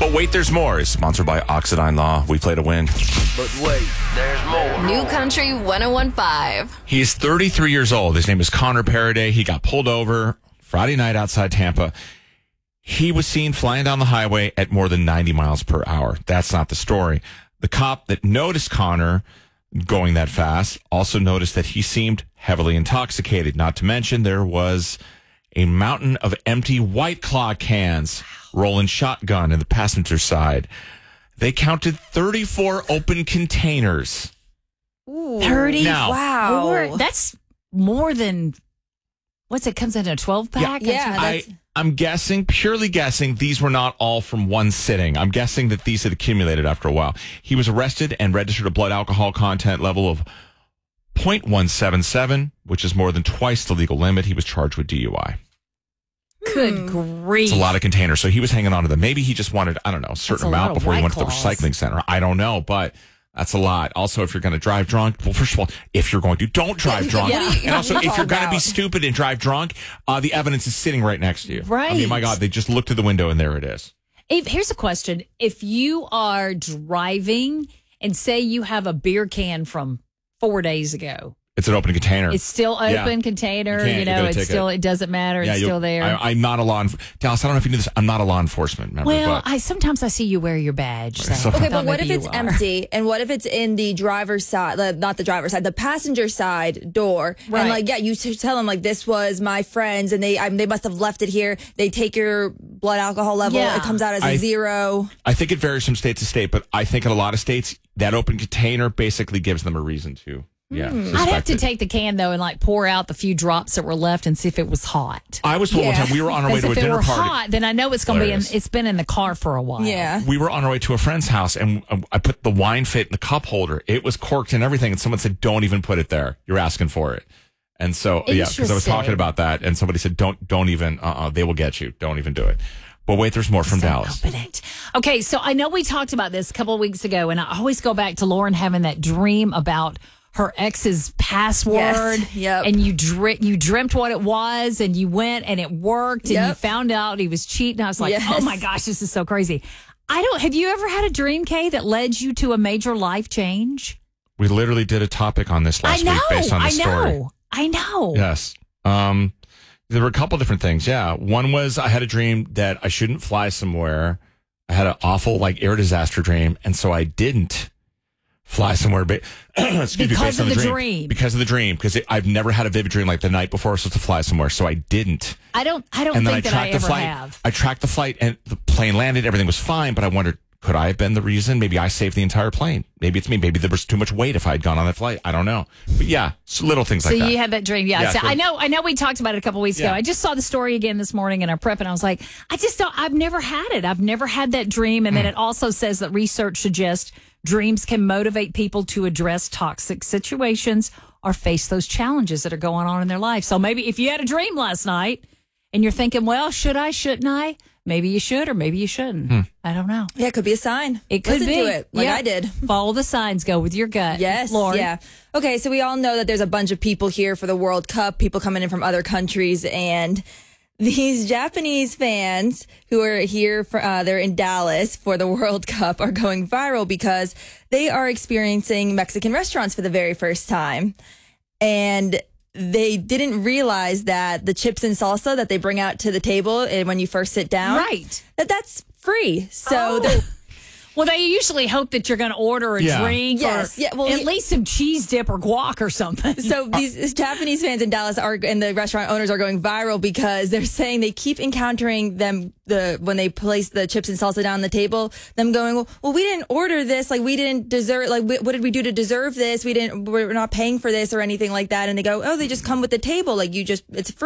But wait, there's more is sponsored by Oxidine Law. We play to win. But wait, there's more. New Country 101.5. He's 33 years old. His name is Connor Paraday. He got pulled over Friday night outside Tampa. He was seen flying down the highway at more than 90 miles per hour. That's not the story. The cop that noticed Connor going that fast also noticed that he seemed heavily intoxicated. Not to mention there was a mountain of empty White Claw cans rolling shotgun in the passenger side. They counted 34 open containers. Ooh. 30? Now, Wow. That's more than, what's it, comes in a 12-pack? Yeah. I'm guessing, purely guessing, these were not all from one sitting. I'm guessing that these had accumulated after a while. He was arrested and registered a blood alcohol content level of 0.177, which is more than twice the legal limit. He was charged with DUI. Good grief. It's a lot of containers. So he was hanging on to them. Maybe he just wanted, I don't know, a certain amount before he went to the recycling center. I don't know, but that's a lot. Also, if you're going to drive drunk, well, first of all, if you're going to, don't drive drunk. Yeah. And also, if you're going to be stupid and drive drunk, the evidence is sitting right next to you. Right. I mean, my God, they just look to the window and there it is. Here's a question. If you are driving and say you have a beer can from 4 days ago, It's an open container. it's still open container, You get a it's ticket. still, it doesn't matter. It's still there. I'm not a Dallas, I don't know if you knew this. I'm not a law enforcement member. Well, but sometimes I see you wear your badge. So Okay, I Okay, thought but what if maybe it's you are. empty? And what if it's in the driver's side, not the driver's side, the passenger side door? Right. And you tell them this was my friends, and they must have left it here. They take your blood alcohol level. Yeah. It comes out as a 0. I think it varies from state to state, but I think in a lot of states, that open container basically gives them a reason to. Yeah, I'd have to suspect it. take the can, though, and pour out the few drops that were left and see if it was hot. I was told one time we were on our way Because to a if it dinner were party. hot, then I know it's going to be Hilarious. it's been in the car for a while. Yeah. We were on our way to a friend's house, and I put the wine fit in the cup holder. It was corked and everything, and someone said, "Don't even put it there. You're asking for it." And so, yeah, because I was talking Interesting. about that, and somebody said, "Don't even. They will get you. Don't even do it." But wait, there's more from Dallas. Confident. Okay, so I know we talked about this a couple of weeks ago, and I always go back to Lauren having that dream about her ex's password. Yes, yep. And you dreamt what it was, and you went and it worked, and you Yep. found out he was cheating. I was like, Yes. oh my gosh, this is so crazy. Have you ever had a dream, Kay, that led you to a major life change? We literally did a topic on this last week based on the story. I know. Yes. There were a couple different things. Yeah. One was I had a dream that I shouldn't fly somewhere. I had an awful air disaster dream, and so I didn't fly somewhere. But excuse me, Because based on of the the dream. dream. Because of the dream. Because I've never had a vivid dream like the night before I was supposed to fly somewhere, so I didn't. I don't And then think that I the ever flight. have. I tracked the flight, and the plane landed. Everything was fine, but I wondered, could I have been the reason? Maybe I saved the entire plane. Maybe it's me. Maybe there was too much weight if I had gone on that flight. I don't know. But yeah, little things like So that. you had that dream, yeah. Yeah, So so- I know we talked about it a couple weeks ago. Yeah. I just saw the story again this morning in our prep, and I was like, I've never had it. I've never had that dream. And then it also says that research suggests dreams can motivate people to address toxic situations or face those challenges that are going on in their life. So maybe if you had a dream last night and you're thinking, well, should I, shouldn't I? Maybe you should, or maybe you shouldn't. I don't know. Yeah, it could be a sign. It could Listen be. to it Yeah. I did. Follow the signs. Go with your gut. Yes. Lauren. Yeah. Okay, so we all know that there's a bunch of people here for the World Cup, people coming in from other countries, and these Japanese fans who are here they're in Dallas for the World Cup are going viral because they are experiencing Mexican restaurants for the very first time. And they didn't realize that the chips and salsa that they bring out to the table and when you first sit down, Right. that's free. So Oh. they're Well, they usually hope that you're going to order a Yeah. drink Yes, or yeah, well, at least some cheese dip or guac or something. So these Japanese fans in Dallas and the restaurant owners are going viral because they're saying they keep encountering them when they place the chips and salsa down on the table, them going, well, we didn't order this. We didn't deserve, what did we do to deserve this? We're not paying for this or anything like that. And they go, oh, they just come with the table. It's free.